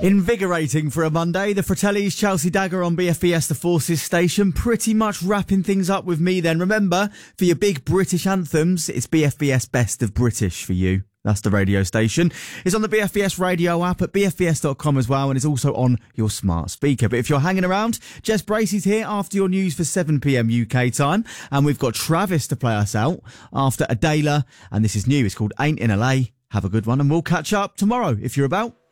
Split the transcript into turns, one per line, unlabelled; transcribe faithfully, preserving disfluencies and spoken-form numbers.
Invigorating for a Monday. The Fratellis, Chelsea Dagger on B F B S The Forces station. Pretty much wrapping things up with me then. Remember, for your big British anthems, it's B F B S Best of British for you. That's the radio station. It's on the B F B S radio app at b f b s dot com as well, and it's also on your smart speaker. But if you're hanging around, Jess Bracey's here after your news for seven p.m. U K time, and we've got Travis to play us out after Adela, and this is new. It's called Ain't in L A. Have a good one, and we'll catch up tomorrow if you're about.